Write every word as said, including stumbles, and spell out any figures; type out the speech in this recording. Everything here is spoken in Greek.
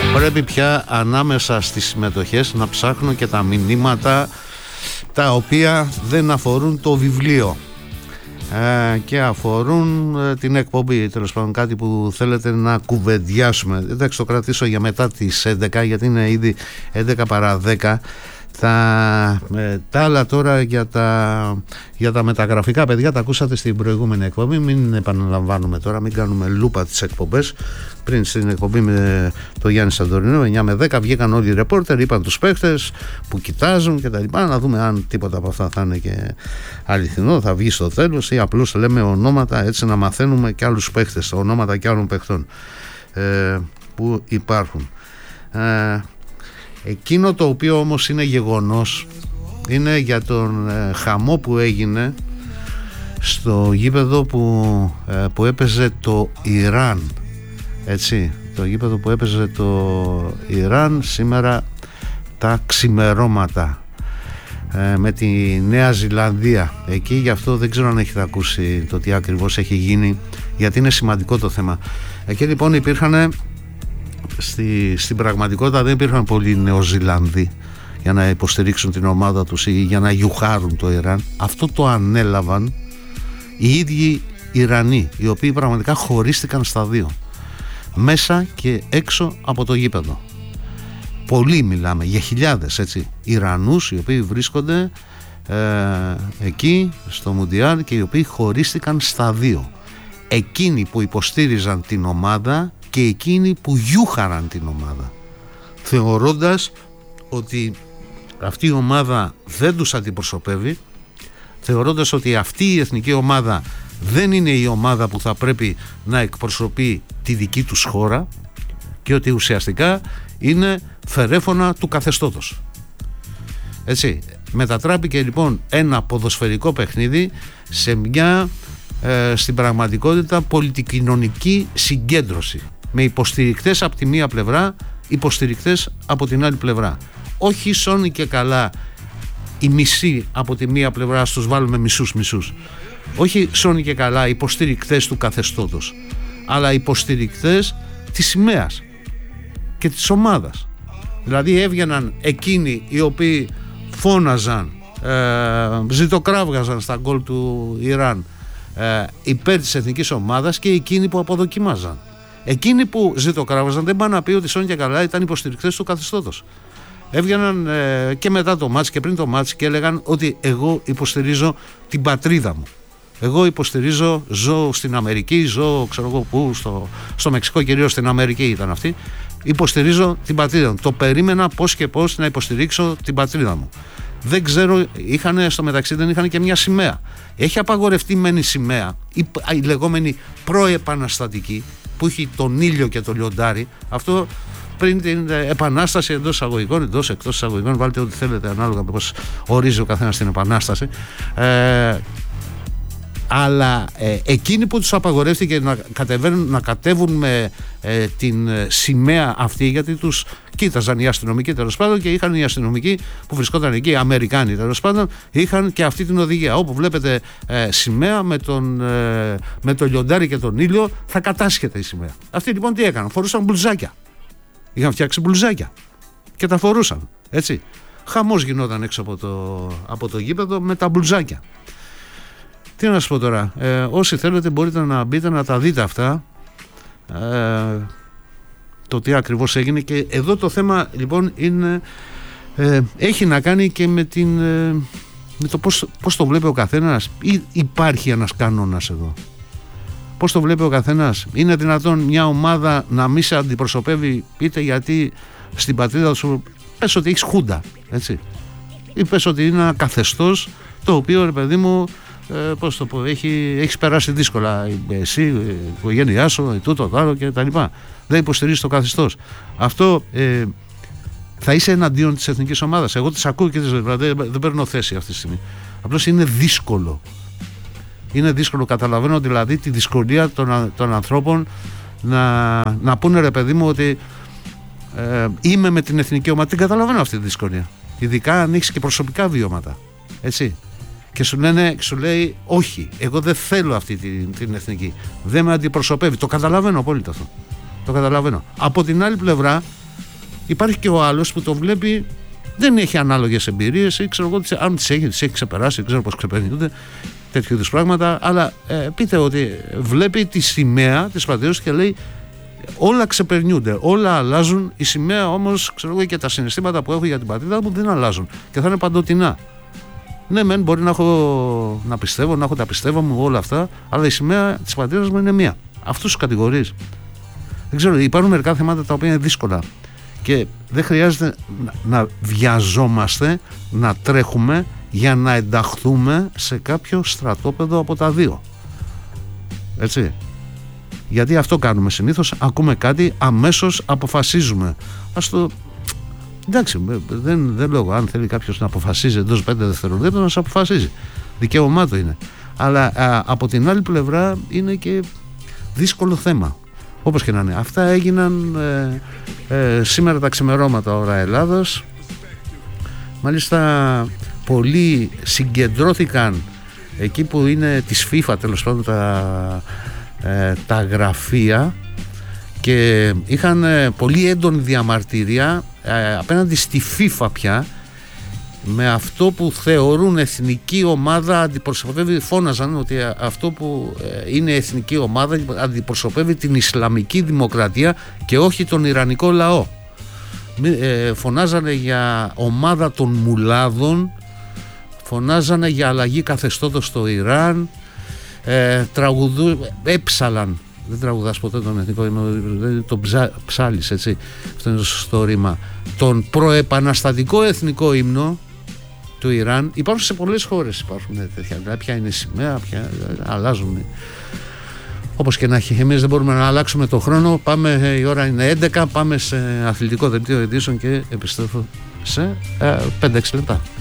Πρέπει πια ανάμεσα στις συμμετοχές να ψάχνω και τα μηνύματα τα οποία δεν αφορούν το βιβλίο ε, και αφορούν ε, την εκπομπή, τέλος πάντων κάτι που θέλετε να κουβεντιάσουμε. Εντάξει, το κρατήσω για μετά τις έντεκα, γιατί είναι ήδη έντεκα παρά δέκα. Τα, ε, τα άλλα τώρα για τα, για τα μεταγραφικά, παιδιά, τα ακούσατε στην προηγούμενη εκπομπή. Μην επαναλαμβάνουμε τώρα, μην κάνουμε λούπα τις εκπομπές. Πριν στην εκπομπή με το Γιάννη Σαντορινό εννιά με δέκα βγήκαν όλοι οι ρεπόρτερ, είπαν τους παίχτες που κοιτάζουν και τα λοιπά. Να δούμε αν τίποτα από αυτά θα είναι και αληθινό, θα βγει στο τέλος, ή απλώς λέμε ονόματα, έτσι να μαθαίνουμε και άλλους παίχτες, ονόματα και άλλων παιχτών ε, που υπάρχουν. ε, Εκείνο το οποίο όμως είναι γεγονός είναι για τον ε, χαμό που έγινε στο γήπεδο που, ε, που έπαιζε το Ιράν. Έτσι, το γήπεδο που έπαιζε το Ιράν σήμερα τα ξημερώματα ε, με τη Νέα Ζηλανδία εκεί. Γι' αυτό δεν ξέρω αν έχετε ακούσει το τι ακριβώς έχει γίνει, γιατί είναι σημαντικό το θέμα. Εκεί λοιπόν υπήρχαν, Στη, στην πραγματικότητα δεν υπήρχαν πολλοί Νεοζηλανδοί για να υποστηρίξουν την ομάδα τους ή για να γιουχάρουν το Ιράν. Αυτό το ανέλαβαν οι ίδιοι Ιρανοί, οι οποίοι πραγματικά χωρίστηκαν στα δύο, μέσα και έξω από το γήπεδο. Πολλοί, μιλάμε για χιλιάδες, έτσι, Ιρανούς οι οποίοι βρίσκονται ε, εκεί στο Μουντιάλ και οι οποίοι χωρίστηκαν στα δύο. Εκείνοι που υποστήριζαν την ομάδα και εκείνοι που γιούχαραν την ομάδα, θεωρώντας ότι αυτή η ομάδα δεν τους αντιπροσωπεύει, θεωρώντας ότι αυτή η εθνική ομάδα δεν είναι η ομάδα που θα πρέπει να εκπροσωπεί τη δική τους χώρα και ότι ουσιαστικά είναι φερέφωνα του καθεστώτος. Έτσι, μετατράπηκε λοιπόν ένα ποδοσφαιρικό παιχνίδι σε μια ε, στην πραγματικότητα πολιτικοινωνική συγκέντρωση, με υποστηρικτές από τη μία πλευρά, υποστηρικτές από την άλλη πλευρά. Όχι σώνει και καλά οι μισοί από τη μία πλευρά, στους βάλουμε μισούς μισούς. Όχι σώνει και καλά υποστηρικτές του καθεστώτος, αλλά υποστηρικτές της σημαίας και της ομάδας. Δηλαδή έβγαιναν εκείνοι οι οποίοι φώναζαν, ε, ζητοκράβγαζαν στα γκολ του Ιράν ε, υπέρ της εθνικής ομάδας, και εκείνοι που αποδοκίμαζαν. Εκείνοι που ζητοκράβαζαν δεν πάνε να πει ότι σώνει και καλά ήταν υποστηρικτές του καθεστώτος. Έβγαιναν ε, και μετά το μάτς και πριν το μάτς και έλεγαν ότι εγώ υποστηρίζω την πατρίδα μου. Εγώ υποστηρίζω, ζω στην Αμερική, ζω ξέρω εγώ πού, στο, στο Μεξικό, κυρίως στην Αμερική ήταν αυτή. Υποστηρίζω την πατρίδα μου. Το περίμενα πώς και πώς να υποστηρίξω την πατρίδα μου. Δεν ξέρω, είχαν, στο μεταξύ δεν είχαν και μια σημαία. Έχει απαγορευτεί μεν η σημαία, η, η λεγόμενη προεπαναστατική, που έχει τον ήλιο και το λιοντάρι. Αυτό πριν την επανάσταση, εντός εισαγωγικών, εντός εκτός εισαγωγικών, βάλτε ό,τι θέλετε ανάλογα με πώς ορίζει ο καθένας την επανάσταση. Ε, αλλά ε, εκείνοι που τους απαγορεύτηκε να, να κατέβουν με ε, την σημαία αυτή, γιατί τους κοίταζαν οι αστυνομικοί τέλος πάντων, και είχαν οι αστυνομικοί που βρισκόταν εκεί, οι Αμερικάνοι τέλος πάντων, είχαν και αυτή την οδηγία. Όπου βλέπετε ε, σημαία με τον, ε, με το λιοντάρι και τον ήλιο, θα κατάσχεται η σημαία. Αυτοί λοιπόν τι έκαναν? Φορούσαν μπλουζάκια. Είχαν φτιάξει μπλουζάκια και τα φορούσαν. Έτσι. Χαμός γινόταν έξω από το, από το γήπεδο με τα μπλουζάκια. Τι να σας πω τώρα, ε, όσοι θέλετε μπορείτε να μπείτε να τα δείτε αυτά, ε, το τι ακριβώς έγινε. Και εδώ το θέμα λοιπόν είναι, ε, έχει να κάνει και με, την, ε, με το πώς, πώς το βλέπει ο καθένας, ή υπάρχει ένας κανόνας εδώ? Πώς το βλέπει ο καθένας? Είναι δυνατόν μια ομάδα να μην σε αντιπροσωπεύει, είτε γιατί στην πατρίδα σου πες ότι έχεις χούντα, έτσι, ή πες ότι είναι ένα καθεστώς το οποίο, ρε παιδί μου, Ε, πώς το πω, έχει, έχεις περάσει δύσκολα εσύ, η οικογένειά σου, τούτο, το άλλο και τα λοιπά. Δεν υποστηρίζεις το καθεστώς. Αυτό ε, θα είσαι εναντίον της εθνικής ομάδας? Εγώ τις ακούω και τις δεν, δεν παίρνω θέση αυτή τη στιγμή. Απλώς είναι δύσκολο. Είναι δύσκολο. Καταλαβαίνω δηλαδή τη δυσκολία των, των ανθρώπων να, να πούνε, ρε παιδί μου, ότι ε, είμαι με την εθνική ομάδα. Την καταλαβαίνω αυτή τη δυσκολία. Ειδικά αν έχεις και προσωπικά βιώματα. Έτσι. Και σου, λένε, σου λέει όχι, εγώ δεν θέλω αυτή την, την εθνική, δεν με αντιπροσωπεύει. Το καταλαβαίνω απόλυτα αυτό. Το καταλαβαίνω. Από την άλλη πλευρά Υπάρχει και ο άλλος που το βλέπει, δεν έχει ανάλογες εμπειρίες ή ξέρω εγώ, αν τις έχει, τις έχει ξεπεράσει, δεν ξέρω πώς ξεπερνούνται τέτοιου είδους πράγματα, αλλά ε, πείτε ότι βλέπει τη σημαία της πατριώτης και λέει όλα ξεπερνιούνται, όλα αλλάζουν, η σημαία όμως, ξέρω εγώ, και τα συναισθήματα που έχω για την πατρίδα μου δεν αλλάζουν και θα είναι παντοτινά. Ναι, μεν μπορεί να έχω να πιστεύω, να έχω τα πιστεύω μου, όλα αυτά, αλλά η σημαία της πατρίδας μου είναι μία. Αυτούς τους κατηγορείς. Δεν ξέρω, υπάρχουν μερικά θέματα τα οποία είναι δύσκολα και δεν χρειάζεται να βιαζόμαστε, να τρέχουμε για να ενταχθούμε σε κάποιο στρατόπεδο από τα δύο. Έτσι. Γιατί αυτό κάνουμε συνήθως, ακούμε κάτι, αμέσως αποφασίζουμε. Ας το... Εντάξει, δεν, δεν λέω, αν θέλει κάποιος να αποφασίζει εντός πέντε δευτερολέπτων, να σε αποφασίζει. Δικαίωμά του είναι. Αλλά α, από την άλλη πλευρά είναι και δύσκολο θέμα. Όπως και να είναι. Αυτά έγιναν ε, ε, σήμερα τα ξημερώματα ώρα Ελλάδος. Μάλιστα πολλοί συγκεντρώθηκαν εκεί που είναι της FIFA, τέλος πάντων, τα, ε, τα γραφεία, και είχαν ε, πολύ έντονη διαμαρτυρία ε, απέναντι στη FIFA πια, με αυτό που θεωρούν εθνική ομάδα αντιπροσωπεύει, φώναζαν ότι αυτό που είναι εθνική ομάδα αντιπροσωπεύει την Ισλαμική Δημοκρατία και όχι τον Ιρανικό λαό. Ε, φωνάζανε για ομάδα των μουλάδων, φωνάζανε για αλλαγή καθεστώτος στο Ιράν, ε, τραγουδού, έψαλαν, δεν τραγουδάς ποτέ τον εθνικό ύμνο, τον ψά, ψάλεις, έτσι, αυτό είναι το σωστό ρήμα, τον προεπαναστατικό εθνικό ύμνο του Ιράν. Υπάρχουν σε πολλές χώρες, υπάρχουν τέτοια, ποια είναι η σημαία, ποια αλλάζουν. Όπως και να έχει, εμείς δεν μπορούμε να αλλάξουμε το χρόνο. Πάμε, η ώρα είναι έντεκα, πάμε σε αθλητικό δελτίο ειδήσεων και επιστρέφω σε ε, πέντε έξι λεπτά.